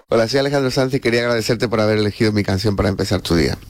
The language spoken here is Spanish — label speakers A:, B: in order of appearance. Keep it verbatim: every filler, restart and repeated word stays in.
A: Hola, soy Alejandro Sanz y quería agradecerte por haber elegido mi canción para empezar tu día.